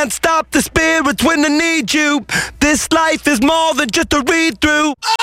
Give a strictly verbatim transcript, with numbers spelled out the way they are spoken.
can't stop the spirits when they need you. This life is more than just a read through.